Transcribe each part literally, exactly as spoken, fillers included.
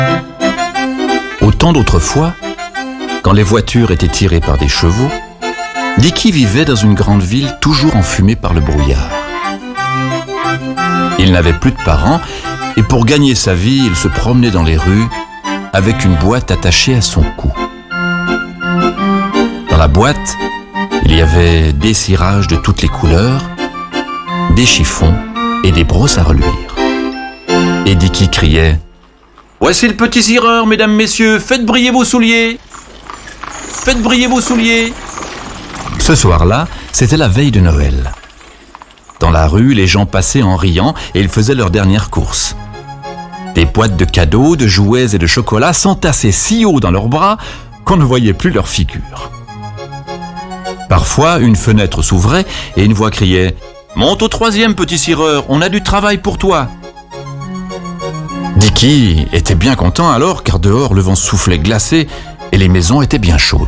Au temps d'autrefois, quand les voitures étaient tirées par des chevaux, Dicky vivait dans une grande ville toujours enfumée par le brouillard. Il n'avait plus de parents et pour gagner sa vie, il se promenait dans les rues avec une boîte attachée à son cou. Dans la boîte, il y avait des cirages de toutes les couleurs, des chiffons et des brosses à reluire. Et Dicky criait « Voici le petit cireur, mesdames, messieurs, faites briller vos souliers! Faites briller vos souliers !» Ce soir-là, c'était la veille de Noël. Dans la rue, les gens passaient en riant et ils faisaient leurs dernières courses. Des boîtes de cadeaux, de jouets et de chocolat s'entassaient si haut dans leurs bras qu'on ne voyait plus leur figure. Parfois, une fenêtre s'ouvrait et une voix criait « Monte au troisième, petit cireur, on a du travail pour toi !» Dicky était bien content alors car dehors le vent soufflait glacé et les maisons étaient bien chaudes.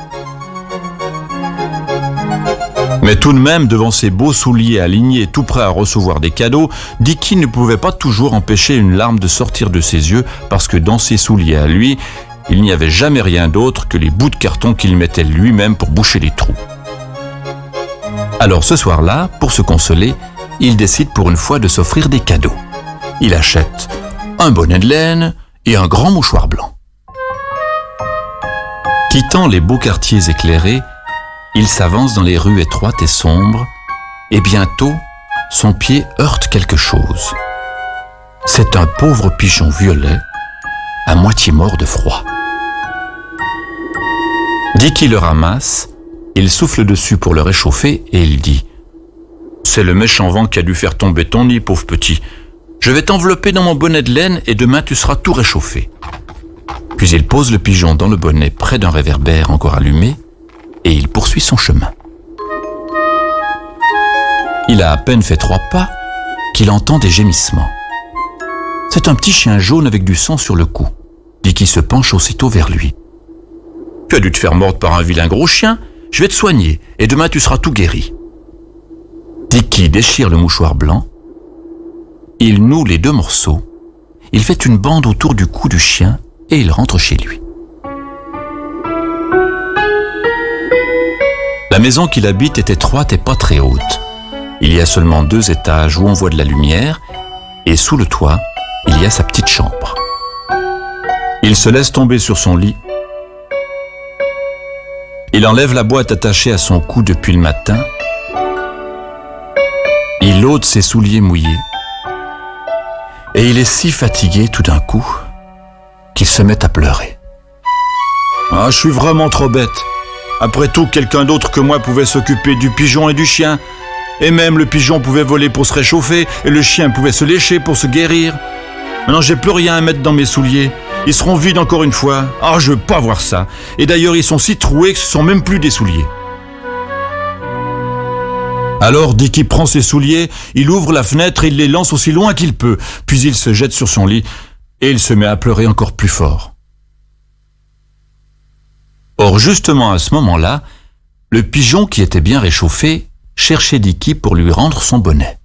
Mais tout de même, devant ses beaux souliers alignés tout prêts à recevoir des cadeaux, Dicky ne pouvait pas toujours empêcher une larme de sortir de ses yeux parce que dans ses souliers à lui, il n'y avait jamais rien d'autre que les bouts de carton qu'il mettait lui-même pour boucher les trous. Alors ce soir-là, pour se consoler, il décide pour une fois de s'offrir des cadeaux. Il achète un bonnet de laine et un grand mouchoir blanc. Quittant les beaux quartiers éclairés, il s'avance dans les rues étroites et sombres, et bientôt, son pied heurte quelque chose. C'est un pauvre pigeon violet, à moitié mort de froid. Dicky le ramasse, il souffle dessus pour le réchauffer et il dit « C'est le méchant vent qui a dû faire tomber ton nid, pauvre petit. Je vais t'envelopper dans mon bonnet de laine et demain tu seras tout réchauffé. » Puis il pose le pigeon dans le bonnet près d'un réverbère encore allumé, et il poursuit son chemin. Il a à peine fait trois pas qu'il entend des gémissements. C'est un petit chien jaune avec du sang sur le cou. Dicky se penche aussitôt vers lui. « Tu as dû te faire mordre par un vilain gros chien, je vais te soigner et demain tu seras tout guéri. » Dicky déchire le mouchoir blanc, il noue les deux morceaux, il fait une bande autour du cou du chien et il rentre chez lui. La maison qu'il habite est étroite et pas très haute. Il y a seulement deux étages où on voit de la lumière et sous le toit, il y a sa petite chambre. Il se laisse tomber sur son lit. Il enlève la boîte attachée à son cou depuis le matin. Il ôte ses souliers mouillés. Et il est si fatigué tout d'un coup qu'il se met à pleurer. « Ah, je suis vraiment trop bête. Après tout, quelqu'un d'autre que moi pouvait s'occuper du pigeon et du chien. Et même le pigeon pouvait voler pour se réchauffer et le chien pouvait se lécher pour se guérir. Maintenant, j'ai plus rien à mettre dans mes souliers. Ils seront vides encore une fois. Ah, je veux pas voir ça. Et d'ailleurs, ils sont si troués que ce sont même plus des souliers. » Alors Dicky prend ses souliers, il ouvre la fenêtre et il les lance aussi loin qu'il peut. Puis il se jette sur son lit et il se met à pleurer encore plus fort. Or, justement à ce moment-là, le pigeon qui était bien réchauffé cherchait Dicky pour lui rendre son bonnet.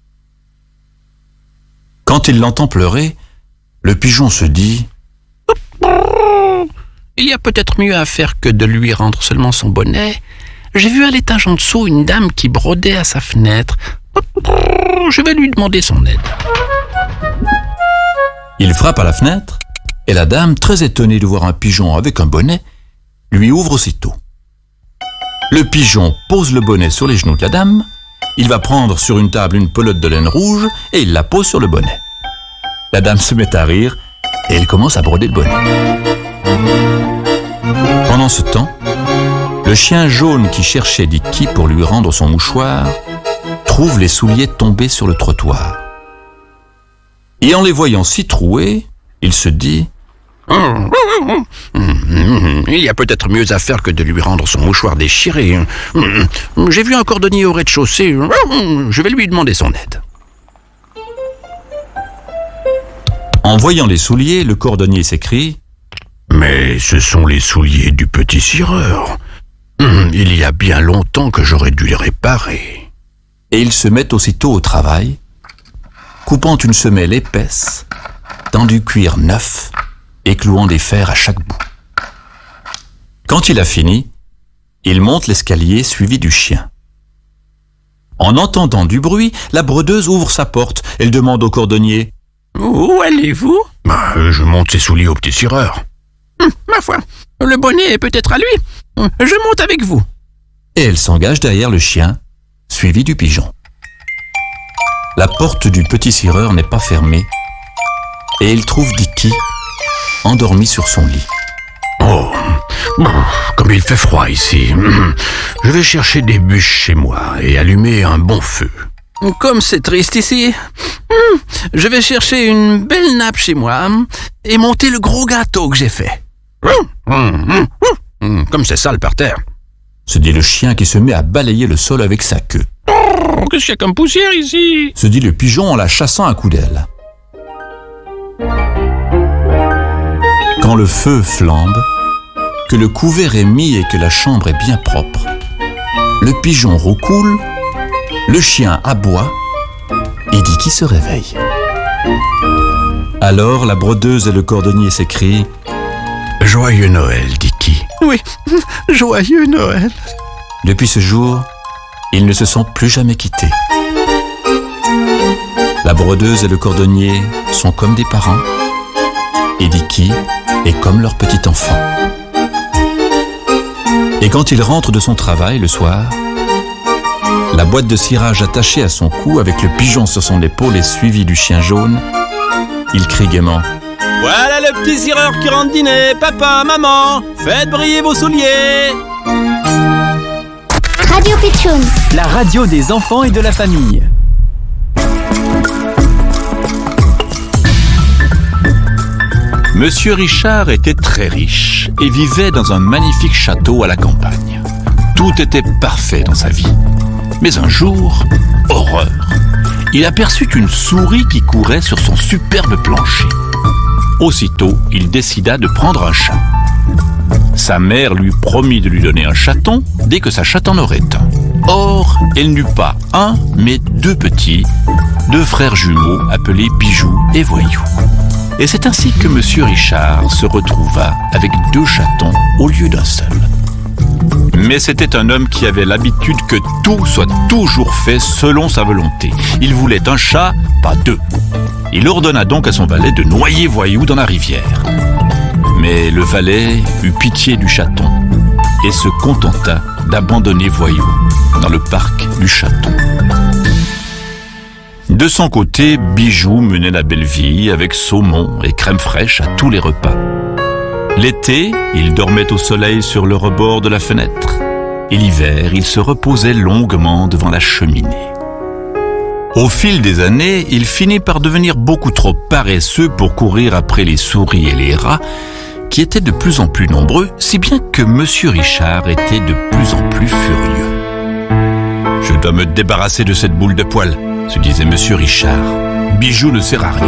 Quand il l'entend pleurer, le pigeon se dit « Il y a peut-être mieux à faire que de lui rendre seulement son bonnet. J'ai vu à l'étage en dessous une dame qui brodait à sa fenêtre. Je vais lui demander son aide. » Il frappe à la fenêtre et la dame, très étonnée de voir un pigeon avec un bonnet, lui ouvre aussitôt. Le pigeon pose le bonnet sur les genoux de la dame, il va prendre sur une table une pelote de laine rouge et il la pose sur le bonnet. La dame se met à rire et elle commence à broder le bonnet. Pendant ce temps, le chien jaune qui cherchait Dicky pour lui rendre son mouchoir trouve les souliers tombés sur le trottoir. Et en les voyant si troués, il se dit « Il y a peut-être mieux à faire que de lui rendre son mouchoir déchiré. J'ai vu un cordonnier au rez-de-chaussée. Je vais lui demander son aide. » En voyant les souliers, le cordonnier s'écrie « Mais ce sont les souliers du petit cireur. Il y a bien longtemps que j'aurais dû les réparer. » Et il se met aussitôt au travail, coupant une semelle épaisse dans du cuir neuf et clouant des fers à chaque bout. Quand il a fini, il monte l'escalier suivi du chien. En entendant du bruit, la brodeuse ouvre sa porte. Elle demande au cordonnier « Où allez-vous ?»« Bah, je monte ses souliers au petit cireur. Hum, »« Ma foi, le bonnet est peut-être à lui. Je monte avec vous. » Et elle s'engage derrière le chien, suivi du pigeon. La porte du petit cireur n'est pas fermée et il trouve Dicky endormi sur son lit. Oh, comme il fait froid ici. Je vais chercher des bûches chez moi et allumer un bon feu. Comme c'est triste ici, je vais chercher une belle nappe chez moi et monter le gros gâteau que j'ai fait. Comme c'est sale par terre, se dit le chien qui se met à balayer le sol avec sa queue. Oh, qu'est-ce qu'il y a comme poussière ici? Se dit le pigeon en la chassant à coups d'aile. Quand le feu flambe, que le couvert est mis et que la chambre est bien propre, le pigeon roucoule, le chien aboie et Dicky se réveille. Alors la brodeuse et le cordonnier s'écrient « Joyeux Noël, Dicky !» Oui, joyeux Noël. Depuis ce jour, ils ne se sont plus jamais quittés. La brodeuse et le cordonnier sont comme des parents et Dicky est comme leur petit enfant. Et quand il rentre de son travail le soir, la boîte de cirage attachée à son cou avec le pigeon sur son épaule et suivi du chien jaune, il crie gaiement « Voilà le petit cireur qui rentre dîner. Papa, maman, faites briller vos souliers !» Radio Pitchoun, la radio des enfants et de la famille. Monsieur Richard était très riche et vivait dans un magnifique château à la campagne. Tout était parfait dans sa vie. Mais un jour, horreur, il aperçut une souris qui courait sur son superbe plancher. Aussitôt, il décida de prendre un chat. Sa mère lui promit de lui donner un chaton dès que sa chatte en aurait un. Or, elle n'eut pas un, mais deux petits, deux frères jumeaux appelés Bijou et Voyou. Et c'est ainsi que Monsieur Richard se retrouva avec deux chatons au lieu d'un seul. Mais c'était un homme qui avait l'habitude que tout soit toujours fait selon sa volonté. Il voulait un chat, pas deux. Il ordonna donc à son valet de noyer Voyou dans la rivière. Mais le valet eut pitié du chaton et se contenta d'abandonner Voyou dans le parc du chaton. De son côté, Bijou menait la belle vie avec saumon et crème fraîche à tous les repas. L'été, il dormait au soleil sur le rebord de la fenêtre. Et l'hiver, il se reposait longuement devant la cheminée. Au fil des années, il finit par devenir beaucoup trop paresseux pour courir après les souris et les rats, qui étaient de plus en plus nombreux, si bien que Monsieur Richard était de plus en plus furieux. « Je dois me débarrasser de cette boule de poil », se disait Monsieur Richard. « Bijou ne sert à rien. »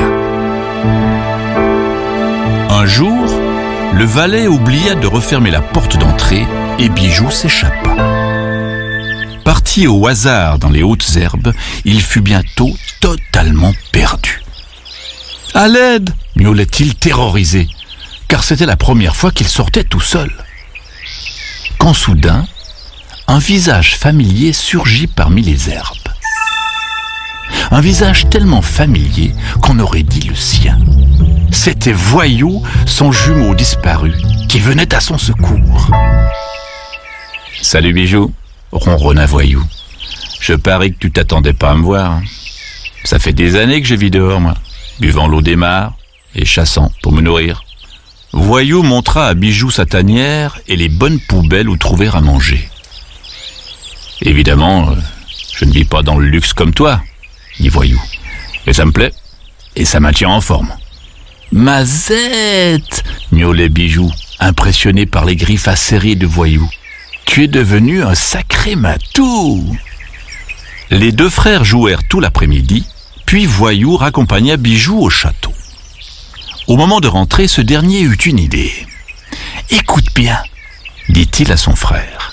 Un jour, le valet oublia de refermer la porte d'entrée et Bijou s'échappa. Parti au hasard dans les hautes herbes, il fut bientôt totalement perdu. « À l'aide !» miaulait-il terrorisé, car c'était la première fois qu'il sortait tout seul. Quand soudain, un visage familier surgit parmi les herbes. Un visage tellement familier qu'on aurait dit le sien. C'était Voyou, son jumeau disparu, qui venait à son secours. « Salut Bijou !» ronronna Voyou. « Je parie que tu t'attendais pas à me voir. Ça fait des années que je vis dehors, moi, buvant l'eau des mares et chassant pour me nourrir. » Voyou montra à Bijou sa tanière et les bonnes poubelles où trouver à manger. « Évidemment, je ne vis pas dans le luxe comme toi, » dit Voyou. « Et ça me plaît, et ça maintient en forme. »« Mazette !» miaulait Bijou, impressionné par les griffes acérées de Voyou. « Tu es devenu un sacré matou !» Les deux frères jouèrent tout l'après-midi, puis Voyou raccompagna Bijou au château. Au moment de rentrer, ce dernier eut une idée. « Écoute bien !» dit-il à son frère.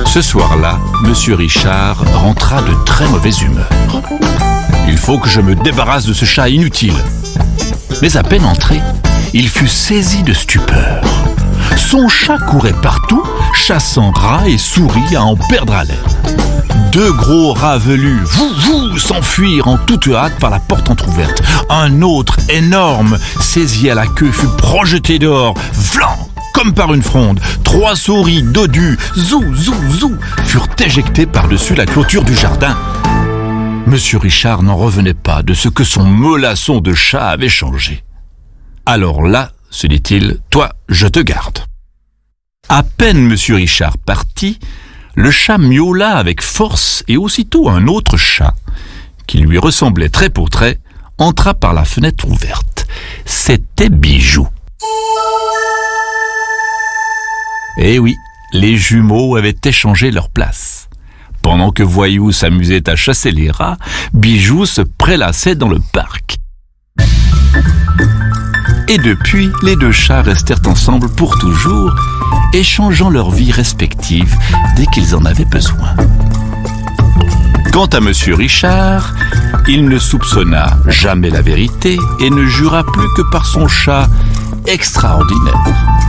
Ce soir-là, Monsieur Richard rentra de très mauvaise humeur. Il faut que je me débarrasse de ce chat inutile. Mais à peine entré, il fut saisi de stupeur. Son chat courait partout, chassant rats et souris à en perdre haleine. Deux gros rats velus, vous, vous, s'enfuirent en toute hâte par la porte entr'ouverte. Un autre, énorme, saisi à la queue, fut projeté dehors, vlan, comme par une fronde. Trois souris dodues, zou, zou, zou, furent éjectées par-dessus la clôture du jardin. Monsieur Richard n'en revenait pas de ce que son mollasson de chat avait changé. Alors là, se dit-il, toi, je te garde. À peine Monsieur Richard parti, le chat miaula avec force et aussitôt un autre chat, qui lui ressemblait trait pour trait, entra par la fenêtre ouverte. C'était Bijou. Eh oui, les jumeaux avaient échangé leur place. Pendant que Voyou s'amusait à chasser les rats, Bijou se prélassait dans le parc. Et depuis, les deux chats restèrent ensemble pour toujours, échangeant leurs vies respectives dès qu'ils en avaient besoin. Quant à Monsieur Richard, il ne soupçonna jamais la vérité et ne jura plus que par son chat extraordinaire.